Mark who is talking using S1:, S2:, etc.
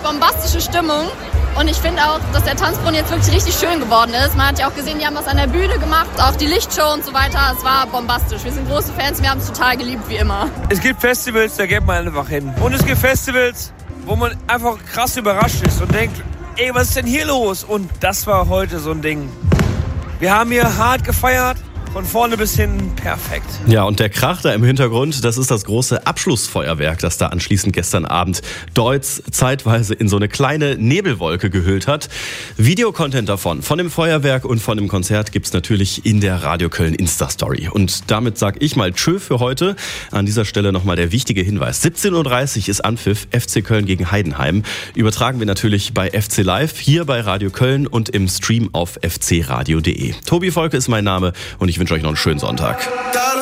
S1: bombastische Stimmung. Und ich finde auch, dass der Tanzbrunnen jetzt wirklich richtig schön geworden ist. Man hat ja auch gesehen, die haben was an der Bühne gemacht, auch die Lichtshow und so weiter. Es war bombastisch. Wir sind große Fans, wir haben es total geliebt, wie immer.
S2: Es gibt Festivals, da geht man einfach hin. Und es gibt Festivals, wo man einfach krass überrascht ist und denkt, ey, was ist denn hier los? Und das war heute so ein Ding. Wir haben hier hart gefeiert. Von vorne bis hinten perfekt.
S3: Ja, und der Krach da im Hintergrund, das ist das große Abschlussfeuerwerk, das da anschließend gestern Abend Deutz zeitweise in so eine kleine Nebelwolke gehüllt hat. Videocontent davon, von dem Feuerwerk und von dem Konzert gibt's natürlich in der Radio Köln Insta-Story. Und damit sag ich mal tschö für heute. An dieser Stelle nochmal der wichtige Hinweis. 17.30 Uhr ist Anpfiff, FC Köln gegen Heidenheim. Übertragen wir natürlich bei FC Live, hier bei Radio Köln und im Stream auf fcradio.de. Tobi Volke ist mein Name und ich wünsche euch noch einen schönen Sonntag.